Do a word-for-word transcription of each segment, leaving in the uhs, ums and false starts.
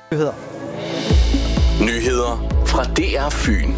Nyheder. Nyheder fra D R Fyn.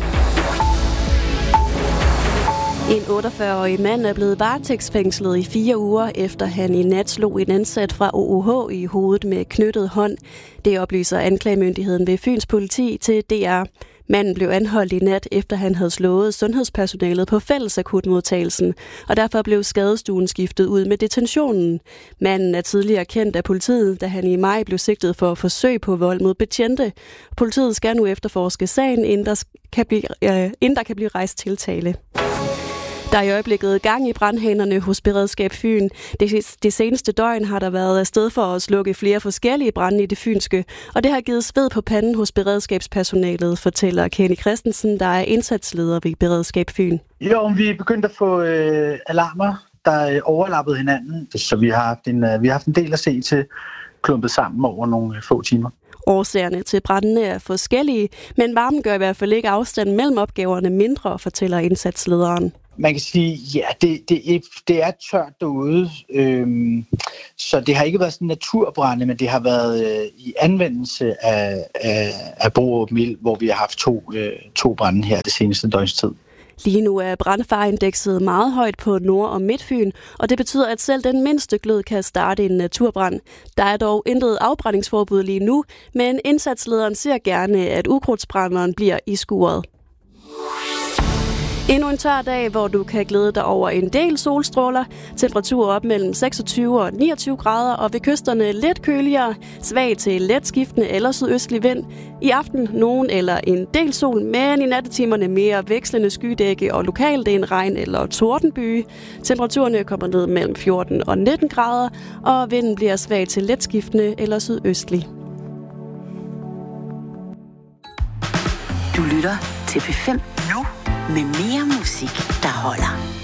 En otteogfyrre-årig mand er blevet varetægtsfængslet i fire uger, efter han i nat slog en ansat fra O O H i hovedet med knyttet hånd. Det oplyser anklagemyndigheden ved Fyns Politi til D R. Manden blev anholdt i nat, efter han havde slået sundhedspersonalet på fællesakutmodtagelsen, og derfor blev skadestuen skiftet ud med detentionen. Manden er tidligere kendt af politiet, da han i maj blev sigtet for forsøg på vold mod betjente. Politiet skal nu efterforske sagen, inden der kan blive, øh, inden der kan blive rejst tiltale. Der er i øjeblikket gang i brandhanerne hos Beredskab Fyn. Det, det seneste døgn har der været afsted for at slukke flere forskellige brande i det fynske, og det har givet sved på panden hos beredskabspersonalet, fortæller Kenny Christensen, der er indsatsleder ved Beredskab Fyn. Jo, vi er begyndt at få øh, alarmer, der overlappede hinanden, så vi har haft en, øh, vi har haft en del at se til, klumpet sammen over nogle øh, få timer. Årsagerne til brandene er forskellige, men varmen gør i hvert fald ikke afstanden mellem opgaverne mindre, fortæller indsatslederen. Man kan sige, ja, det, det, det er tørt derude, øhm, så det har ikke været sådan naturbrænde, men det har været øh, i anvendelse af, af, af Bro Mild, hvor vi har haft to, øh, to brænde her det seneste døgns tid. Lige nu er brandfareindekset meget højt på Nord- og Midtfyn, og det betyder, at selv den mindste glød kan starte en naturbrand. Der er dog intet afbrændingsforbud lige nu, men indsatslederen ser gerne, at ukrudtsbrænderen bliver i skuret. Endnu en tør dag, hvor du kan glæde dig over en del solstråler. Temperaturer op mellem seksogtyve og niogtyve grader, og ved kysterne lidt køligere, svag til let skiftende eller sydøstlig vind. I aften nogen eller en del sol, men i nattetimerne mere vekslende skydække og lokalt en regn- eller tordenbyge. Temperaturerne kommer ned mellem fjorten og nitten grader, og vinden bliver svag til let skiftende eller sydøstlig. Du lytter til P fem nu. Med mere musik, der holder.